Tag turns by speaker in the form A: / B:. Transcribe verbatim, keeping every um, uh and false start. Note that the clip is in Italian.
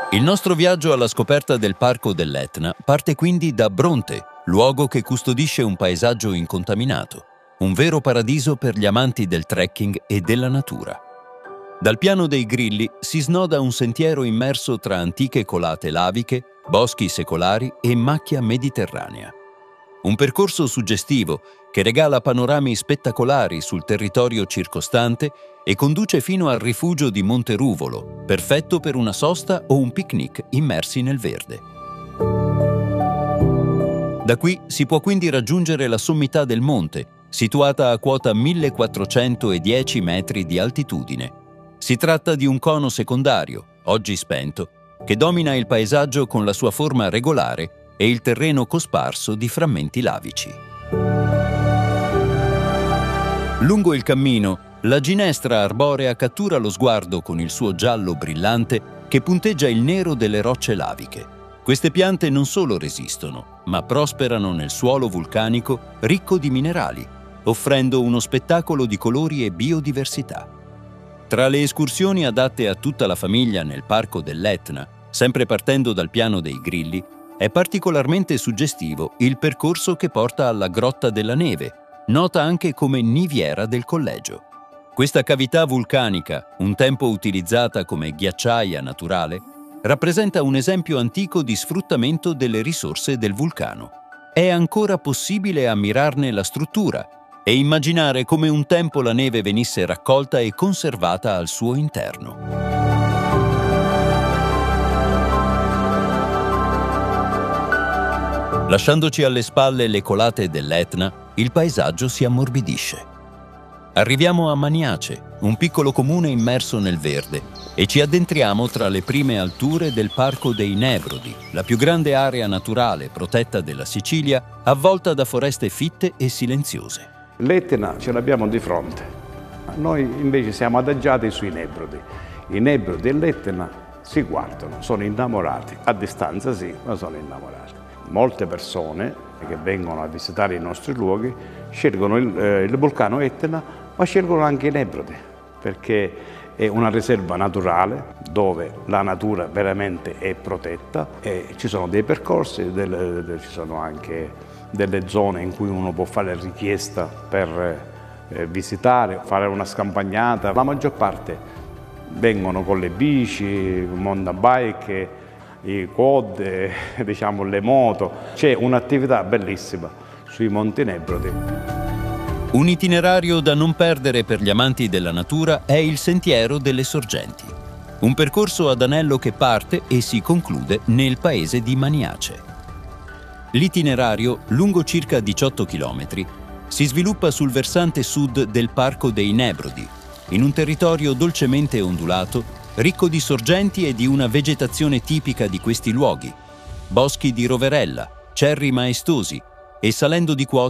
A: Il nostro viaggio alla scoperta del Parco dell'Etna parte quindi da Bronte, luogo che custodisce un paesaggio incontaminato, un vero paradiso per gli amanti del trekking e della natura. Dal Piano dei Grilli si snoda un sentiero immerso tra antiche colate laviche, boschi secolari e macchia mediterranea. Un percorso suggestivo che regala panorami spettacolari sul territorio circostante e conduce fino al rifugio di Monte Ruvolo, perfetto per una sosta o un picnic immersi nel verde. Da qui si può quindi raggiungere la sommità del monte, situata a quota millequattrocentodieci metri di altitudine. Si tratta di un cono secondario, oggi spento, che domina il paesaggio con la sua forma regolare e il terreno cosparso di frammenti lavici. Lungo il cammino, la ginestra arborea cattura lo sguardo con il suo giallo brillante che punteggia il nero delle rocce laviche. Queste piante non solo resistono, ma prosperano nel suolo vulcanico ricco di minerali, offrendo uno spettacolo di colori e biodiversità. Tra le escursioni adatte a tutta la famiglia nel Parco dell'Etna, sempre partendo dal Piano dei Grilli, è particolarmente suggestivo il percorso che porta alla Grotta della Neve, nota anche come Niviera del Collegio. Questa cavità vulcanica, un tempo utilizzata come ghiacciaia naturale, rappresenta un esempio antico di sfruttamento delle risorse del vulcano. È ancora possibile ammirarne la struttura e immaginare come un tempo la neve venisse raccolta e conservata al suo interno. Lasciandoci alle spalle le colate dell'Etna, il paesaggio si ammorbidisce. Arriviamo a Maniace, un piccolo comune immerso nel verde, e ci addentriamo tra le prime alture del Parco dei Nebrodi, la più grande area naturale protetta della Sicilia, avvolta da foreste fitte e silenziose.
B: L'Etna ce l'abbiamo di fronte. Noi invece siamo adagiati sui Nebrodi. I Nebrodi e l'Etna si guardano, sono innamorati. A distanza sì, ma sono innamorati. Molte persone che vengono a visitare i nostri luoghi scelgono il, eh, il vulcano Etna, ma scelgono anche i Nebrodi, perché è una riserva naturale dove la natura veramente è protetta e ci sono dei percorsi, delle, de, ci sono anche delle zone in cui uno può fare richiesta per eh, visitare, fare una scampagnata. La maggior parte vengono con le bici, mountain bike, i quad, diciamo le moto. C'è un'attività bellissima sui Monti Nebrodi.
A: Un itinerario da non perdere per gli amanti della natura è il Sentiero delle Sorgenti, un percorso ad anello che parte e si conclude nel paese di Maniace. L'itinerario, lungo circa diciotto chilometri, si sviluppa sul versante sud del Parco dei Nebrodi, in un territorio dolcemente ondulato, ricco di sorgenti e di una vegetazione tipica di questi luoghi, boschi di roverella, cerri maestosi e salendo di quota